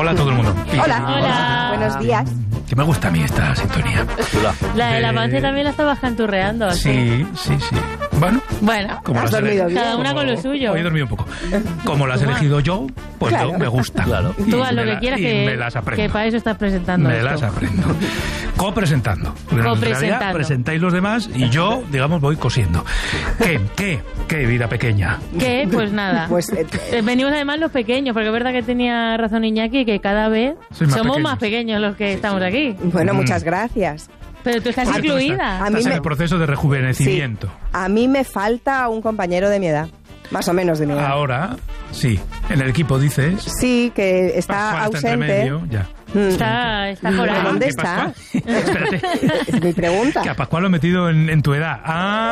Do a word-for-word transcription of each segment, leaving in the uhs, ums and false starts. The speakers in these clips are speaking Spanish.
Hola a todo el mundo. Hola. Hola. Buenos días. Que me gusta a mí esta sintonía. La de la Eh, avance también la estabas canturreando. Sí, sí, sí. Bueno, Bueno, como Has las he dormido ele- bien. cada una como- con lo suyo. Hoy he dormido un poco. Como las he elegido yo, pues Claro. yo me gusta. Claro. Tú haz lo que quieras, que, me las aprendo. que para eso estás presentando Me esto. las aprendo. Copresentando. Porque en realidad Copresentando. presentáis los demás y yo, digamos, voy cosiendo. ¿Qué? ¿Qué? ¿Qué vida pequeña? ¿Qué? Pues nada. Pues eh, Eh, Venimos además los pequeños, porque es verdad que tenía razón Iñaki, que cada vez Sois más somos pequeños. más pequeños los que estamos aquí. bueno, Mm. muchas gracias. Pero tú estás Ah, tú incluida. estás- A mí Estás en me- el proceso de rejuvenecimiento. A mí me falta un compañero de mi edad. Más o menos de mi edad. Ahora, sí. En el equipo dices... Sí, que está Pascual está entre ausente. medio, ya. Mm. Está, está por ahí. ¿Dónde ¿Qué, está? Pascual? Espérate. Es mi pregunta. Que a Pascual lo he metido en, en tu edad.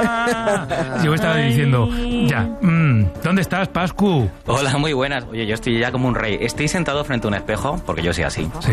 Ah, yo estaba Ay. diciendo, ya, mm, ¿dónde estás, Pascu? Hola, muy buenas. Oye, yo estoy ya como un rey. Estoy sentado frente a un espejo, porque yo soy así. Sí.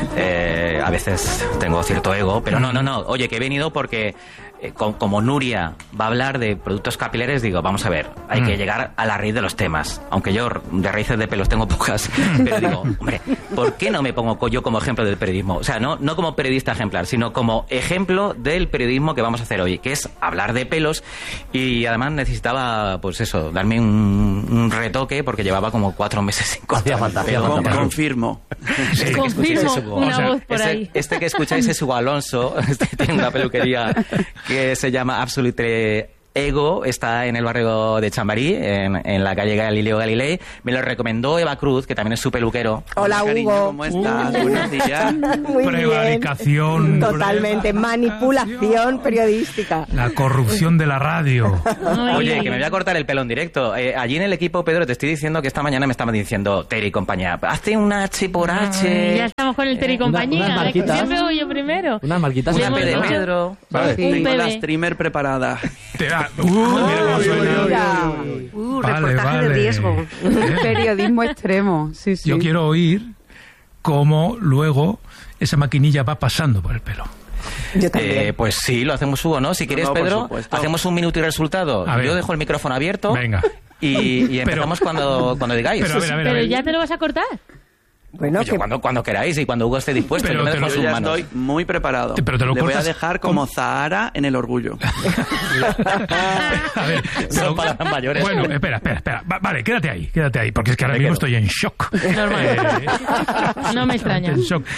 Eh, a veces tengo cierto ego, pero no, no, no. Oye, que he venido porque, eh, co- como Nuria va a hablar de productos capilares, digo, vamos a ver, hay Mm. que llegar a la raíz de los temas. Aunque yo de raíces de pelos tengo pocas, pero digo, hombre, ¿por qué no me pongo co- yo como ejemplo del periodismo? O sea, no, no como periodista ejemplar, sino como ejemplo del periodismo que vamos a hacer hoy, que es hablar de pelos. Y además necesitaba, pues eso, darme un, un retoque, porque llevaba como cuatro meses sin cortarme el pelo. Con- confirmo. Este que Confirmo escucháis es Hugo. una O sea, voz por este, ahí. este que escucháis es Hugo Alonso. Este tiene una peluquería que se llama Absolute Ego. Está en el barrio de Chamberí, en, en la calle Galileo Galilei. Me lo recomendó Eva Cruz, que también es su peluquero. Hola, Cariño, Hugo. ¿cómo estás? Uh. Buenos días. Muy Prevaricación. bien. Totalmente. Manipulación periodística. La corrupción de la radio. Ay. Oye, que me voy a cortar el pelo en directo. Eh, allí en el equipo, Pedro, te estoy diciendo que esta mañana me estaban diciendo Terry y compañía, hazte un H por H. Ya estamos con el Terry y compañía. unas marquitas. Siempre voy yo primero. Unas marquitas. Le Una hemos P de dicho- Pedro. Vale. Un Tengo la bebé. streamer preparada. Te da- uh, mira cómo suena. Mira. Uh, Vale, reportaje vale. de riesgo. Eh. Periodismo extremo. Sí, sí. Yo quiero oír cómo luego esa maquinilla va pasando por el pelo. Yo también. Eh, pues sí, lo hacemos, Hugo, ¿no? Si quieres, No, por Pedro, supuesto. hacemos un minuto y resultado. A ver. Yo dejo el micrófono abierto. Venga. Y, y Pero- empezamos cuando, cuando digáis. Pero a ver, a ver, a Pero ver. ya te lo vas a cortar. bueno, Oye, que cuando, cuando queráis y cuando Hugo esté dispuesto. Pero yo me te dejo lo- en Yo sus ya manos. estoy muy preparado. Te- pero te lo Le voy a cortas dejar con- como Zahara en el orgullo. A ver, Son pero- palabras mayores. Bueno, espera, espera, espera. Va- vale, quédate ahí, quédate ahí, porque es que ahora Me mismo quedo. estoy en shock. Normal. Eh, No me extraña. En shock.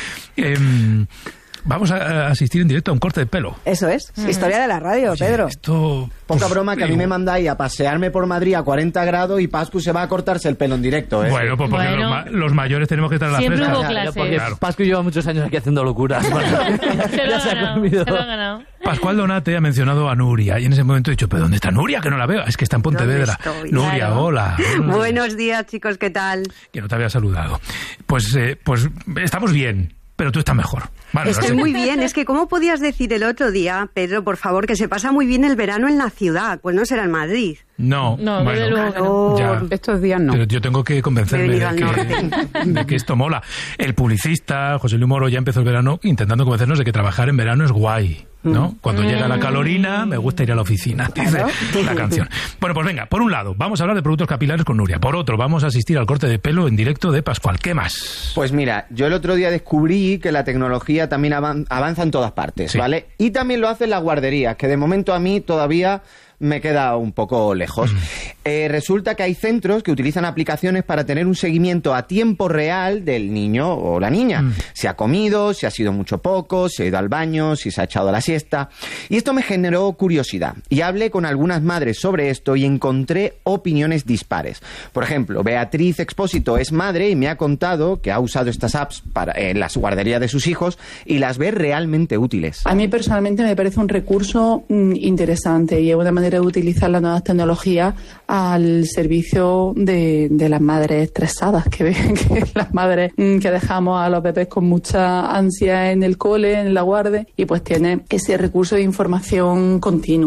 Em, vamos a a asistir en directo a un corte de pelo. eso es. Historia de la radio, Oye, Pedro. Esto... Poca pues, broma que a mí digo, me mandáis a pasearme por Madrid a cuarenta grados y Pascu se va a cortarse el pelo en directo, ¿eh? Bueno, pues porque Bueno. Los, ma- los mayores tenemos que estar a la Siempre fresca. hubo Ya, clases. porque Claro. Pascu lleva muchos años aquí haciendo locuras. Se lo Ya ha se ha ganado. comido. Se lo ha ganado. Pascual Donate ha mencionado a Nuria y en ese momento he dicho, ¿pero dónde está Nuria? Que no la veo. Es que está en Pontevedra. ¿Dónde estoy? Nuria, Claro. hola. Buenos días, chicos, ¿qué tal? Que no te había saludado. Pues, eh, pues estamos bien, pero tú estás mejor. Vale, no Estoy sé. muy bien. Es que, ¿cómo podías decir el otro día, Pedro, por favor, que se pasa muy bien el verano en la ciudad? Pues no será en Madrid. No, No, bueno, desde luego que no. Oh, Ya. estos días no. Pero yo tengo que convencerme He de venido al que, de que esto mola. El publicista, José Luis Moro, ya empezó el verano intentando convencernos de que trabajar en verano es guay, ¿no? Cuando llega la calorina, me gusta ir a la oficina, dice la canción. Bueno, pues venga, por un lado, vamos a hablar de productos capilares con Nuria. Por otro, vamos a asistir al corte de pelo en directo de Pascual. ¿Qué más? Pues mira, yo el otro día descubrí que la tecnología también avan- avanza en todas partes, Sí. ¿vale? Y también lo hacen las guarderías, que de momento a mí todavía me queda un poco lejos. Eh, resulta que hay centros que utilizan aplicaciones para tener un seguimiento a tiempo real del niño o la niña. Mm. Si ha comido, si ha sido mucho poco, si ha ido al baño, si se ha echado la siesta. Y esto me generó curiosidad. Y hablé con algunas madres sobre esto y encontré opiniones dispares. Por ejemplo, Beatriz Expósito es madre y me ha contado que ha usado estas apps para, en las guarderías de sus hijos y las ve realmente útiles. A mí personalmente me parece un recurso mm, interesante y es una manera de utilizar las nuevas tecnologías al servicio de, de las madres estresadas, que ven que las madres mm, que dejamos a los bebés con mucha ansia en el cole, en la guardia, y pues tiene ese recurso de información continuo.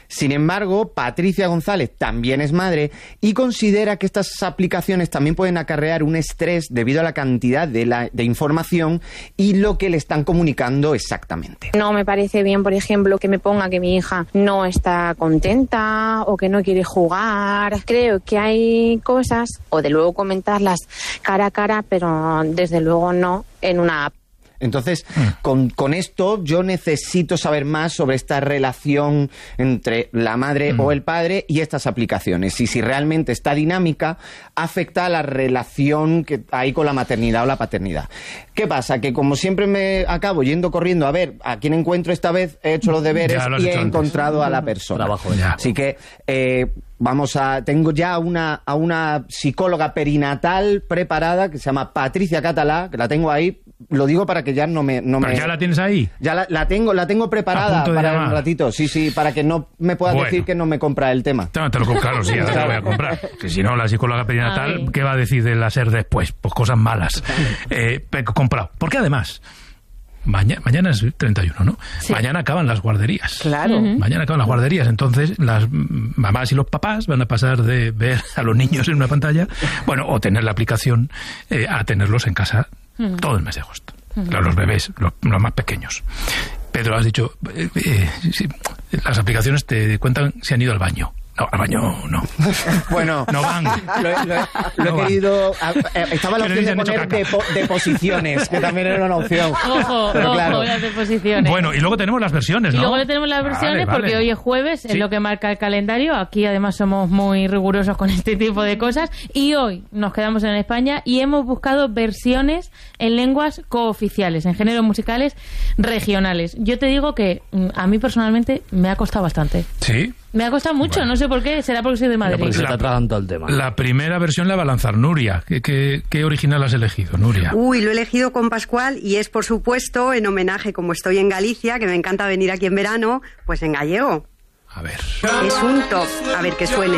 Sin embargo, Patricia González también es madre y considera que estas aplicaciones también pueden acarrear un estrés debido a la cantidad de, la, de información y lo que le están comunicando exactamente. No me parece bien, por ejemplo, que me ponga que mi hija no está contenta o que no quiere jugar. Creo que hay cosas, o de luego comentarlas cara a cara, pero desde luego no en una app. Entonces, con, con esto yo necesito saber más sobre esta relación entre la madre mm. o el padre y estas aplicaciones. Y si realmente esta dinámica afecta a la relación que hay con la maternidad o la paternidad. ¿Qué pasa? Que como siempre me acabo yendo corriendo a ver a quién encuentro esta vez, he hecho los deberes y he encontrado antes. a la persona. Trabajo, ya. Así que... Eh, Vamos a, tengo ya una, a una psicóloga perinatal preparada que se llama Patricia Català, que la tengo ahí. Lo digo para que ya no me... No me ¿Ya la tienes ahí? Ya la, la tengo la tengo preparada para llamar. un ratito. Sí, sí, para que no me puedas bueno. decir que no me compra el tema. Te, te lo claro, sí, ahora te lo voy a comprar. Que si no, la psicóloga perinatal, Ay. ¿qué va a decir de la SER después? Pues cosas malas. Eh, comprado. Porque además... Mañana, mañana es treinta y uno, ¿no? Sí. Mañana acaban las guarderías. Claro. Uh-huh. Mañana acaban las guarderías. Entonces, las mamás y los papás van a pasar de ver a los niños en una pantalla, bueno, o tener la aplicación, eh, a tenerlos en casa uh-huh. todo el mes de agosto. Uh-huh. Claro, los bebés, los, los más pequeños. Pedro, has dicho, eh, eh, sí, las aplicaciones te cuentan si han ido al baño. No, al baño no. Bueno, no van. Lo, lo, lo no he van. querido. Estaba la opción de poner depo, deposiciones, que también era una opción. Ojo, Pero ojo, claro. las deposiciones. Bueno, y luego tenemos las versiones, ¿no? Y luego le tenemos las versiones vale, porque vale. hoy es jueves, sí. es lo que marca el calendario. Aquí además somos muy rigurosos con este tipo de cosas. Y hoy nos quedamos en España y hemos buscado versiones en lenguas cooficiales, en géneros musicales regionales. Yo te digo que a mí personalmente me ha costado bastante. ¿Sí? Me ha costado mucho, bueno. no sé por qué, será porque soy de Madrid. Porque se está tragando el tema. La primera versión la va a lanzar Nuria. ¿Qué, qué, qué original has elegido, Nuria? Uy, lo he elegido con Pascual y es, por supuesto, en homenaje, como estoy en Galicia, que me encanta venir aquí en verano, pues en gallego. A ver. Es un top. A ver, que suene.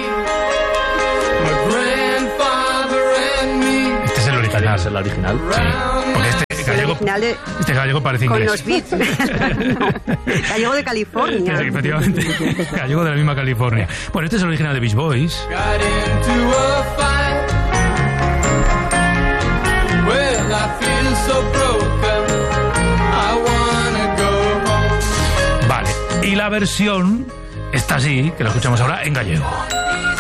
Este es el original. ¿Es el original? Sí. Porque este gallego, de, este gallego parece inglés. Con los beats. No, gallego de California. Sí, efectivamente. Gallego de la misma California. Bueno, este es el original de Beach Boys. Vale. Y la versión está así, que la escuchamos ahora en gallego.